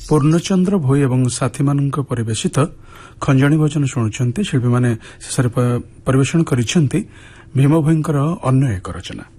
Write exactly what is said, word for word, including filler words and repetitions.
ପୂର୍ଣ୍ଣଚନ୍ଦ୍ର ଭୋଇ ଏବଂ ସାଥୀମାନଙ୍କ ପରିବେଶିତ ଖଞ୍ଜଣୀ ଭଜନ ଶୁଣୁଛନ୍ତି। ଶିଳ୍ପୀମାନେ ଶେଷରେ ପରିବେଷଣ କରିଛନ୍ତି ଭୀମ ଭୋଇଙ୍କର ଅନ୍ୟ ଏକ ରଚନା।